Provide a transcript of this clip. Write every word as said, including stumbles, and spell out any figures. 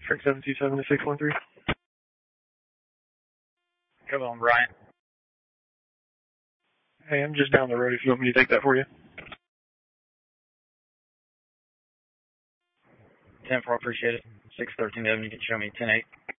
Frank seven two seven to six one three. Come on, Brian. Hey, I'm just down the road if you want me to take that for you. ten four, appreciate it. six thirteen, you can show me ten eight.